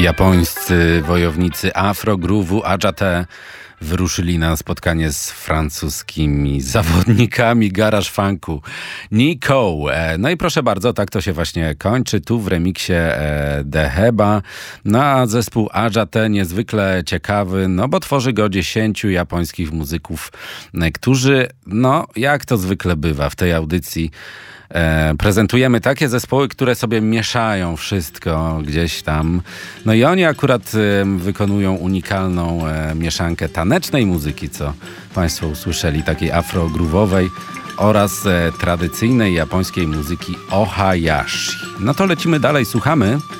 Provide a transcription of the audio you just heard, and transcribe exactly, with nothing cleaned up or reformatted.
Japońscy wojownicy afro-groove'u Ajate wyruszyli na spotkanie z francuskimi zawodnikami garage funku Nico. No i proszę bardzo, tak to się właśnie kończy tu w remiksie Deheba. No a zespół Ajate niezwykle ciekawy, no bo tworzy go dziesięciu japońskich muzyków, którzy, no jak to zwykle bywa w tej audycji, E, prezentujemy takie zespoły, które sobie mieszają wszystko gdzieś tam. No i oni akurat e, wykonują unikalną e, mieszankę tanecznej muzyki, co Państwo usłyszeli, takiej afro-groove'owej oraz e, tradycyjnej japońskiej muzyki ohayashi. No to lecimy dalej, słuchamy.